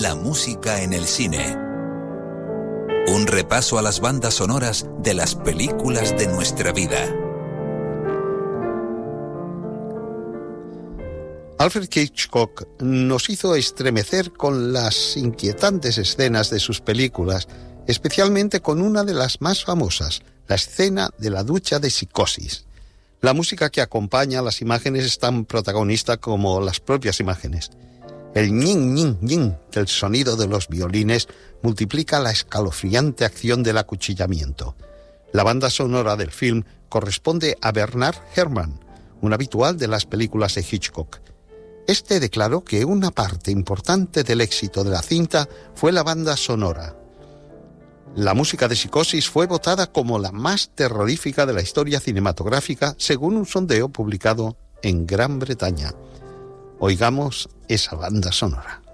La música en el cine. Un repaso a las bandas sonoras de las películas de nuestra vida. Alfred Hitchcock nos hizo estremecer con las inquietantes escenas de sus películas, especialmente con una de las más famosas, la escena de la ducha de Psicosis. La música que acompaña a las imágenes es tan protagonista como las propias imágenes. El ñin, ñin, ñin del sonido de los violines multiplica la escalofriante acción del acuchillamiento. La banda sonora del film corresponde a Bernard Herrmann, un habitual de las películas de Hitchcock. Este declaró que una parte importante del éxito de la cinta fue la banda sonora. La música de Psicosis fue votada como la más terrorífica de la historia cinematográfica según un sondeo publicado en Gran Bretaña. Oigamos esa banda sonora.